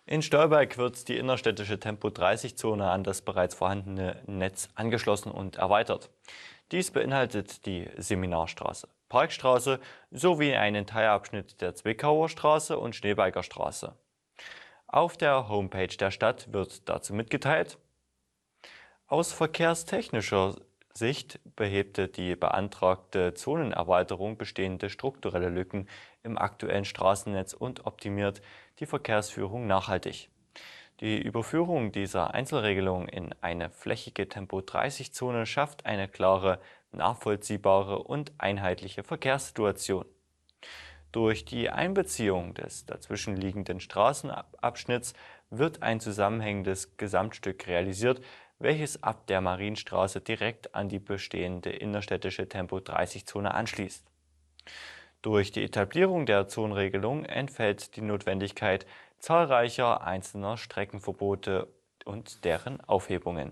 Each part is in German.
In Stolberg wird die innerstädtische Tempo-30-Zone an das bereits vorhandene Netz angeschlossen und erweitert. Dies beinhaltet die Seminarstraße, Parkstraße sowie einen Teilabschnitt der Zwickauer Straße und Schneeberger Straße. Auf der Homepage der Stadt wird dazu mitgeteilt: Aus verkehrstechnischer Sicht behebte die beantragte Zonenerweiterung bestehende strukturelle Lücken im aktuellen Straßennetz und optimiert die Verkehrsführung nachhaltig. Die Überführung dieser Einzelregelung in eine flächige Tempo-30-Zone schafft eine klare, nachvollziehbare und einheitliche Verkehrssituation. Durch die Einbeziehung des dazwischenliegenden Straßenabschnitts wird ein zusammenhängendes Gesamtstück realisiert, welches ab der Marienstraße direkt an die bestehende innerstädtische Tempo-30-Zone anschließt. Durch die Etablierung der Zonenregelung entfällt die Notwendigkeit zahlreicher einzelner Streckenverbote und deren Aufhebungen.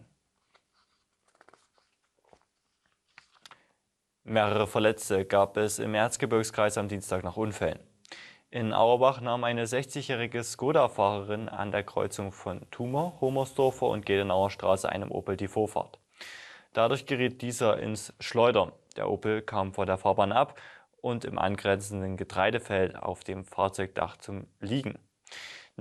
Mehrere Verletzte gab es im Erzgebirgskreis am Dienstag nach Unfällen. In Auerbach nahm eine 60-jährige Skoda-Fahrerin an der Kreuzung von Thumer, Homersdorfer und Gelenauer Straße einem Opel die Vorfahrt. Dadurch geriet dieser ins Schleudern. Der Opel kam von der Fahrbahn ab und im angrenzenden Getreidefeld auf dem Fahrzeugdach zum Liegen.